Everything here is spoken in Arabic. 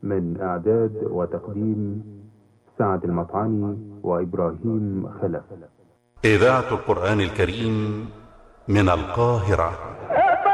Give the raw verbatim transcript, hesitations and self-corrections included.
من إعداد وتقديم سعد المطعني وإبراهيم خلف. إذاعة القرآن الكريم من القاهرة.